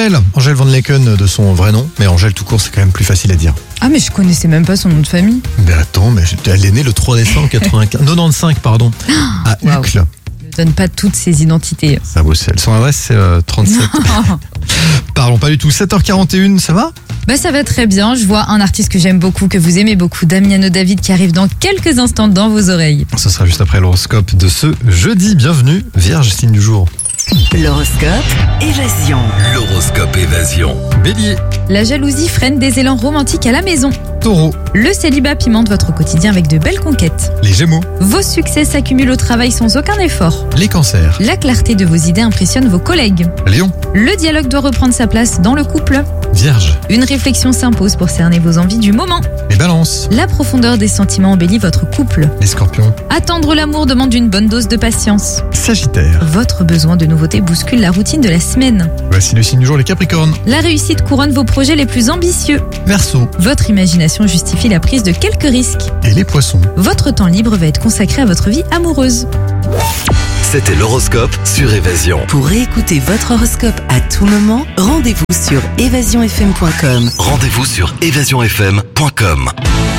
Angèle Van Lecken de son vrai nom, mais Angèle tout court c'est quand même plus facile à dire. Ah mais je connaissais même pas son nom de famille. Mais attends, elle est née le 3 décembre 95 pardon, à Wow. Uccle. Ne donne pas toutes ses identités. Ça vaut celle. Son adresse c'est 37. Parlons pas du tout. 7h41, ça va? Bah ça va très bien, je vois un artiste que j'aime beaucoup, que vous aimez beaucoup, Damiano David, qui arrive dans quelques instants dans vos oreilles. Ce sera juste après l'horoscope de ce jeudi. Bienvenue, Vierge, signe du jour. L'horoscope Évasion. L'horoscope Évasion. Bélier, La jalousie freine des élans romantiques à la maison. Taureau, Le célibat pimente votre quotidien avec de belles conquêtes. les Gémeaux, Vos succès s'accumulent au travail sans aucun effort. les Cancers, La clarté de vos idées impressionne vos collègues. Lion, Le dialogue doit reprendre sa place dans le couple. Vierge, Une réflexion s'impose pour cerner vos envies du moment. les Balances, La profondeur des sentiments embellit votre couple. les Scorpions, Attendre l'amour demande une bonne dose de patience. Sagittaire. Votre besoin de nouveauté bouscule la routine de la semaine. Voici le signe du jour, les Capricornes. La réussite couronne vos projets les plus ambitieux. Verseau Votre imagination justifie la prise de quelques risques. et les Poissons. Votre temps libre va être consacré à votre vie amoureuse. C'était l'horoscope sur Évasion. Pour écouter votre horoscope à tout moment, rendez-vous sur évasionfm.com. Rendez-vous sur évasionfm.com.